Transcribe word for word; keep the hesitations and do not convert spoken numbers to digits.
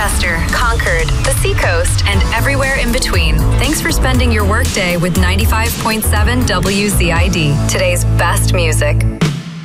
Manchester, Concord, the Seacoast, and everywhere in between. Thanks for spending your workday with ninety-five point seven W Z I D, today's best music.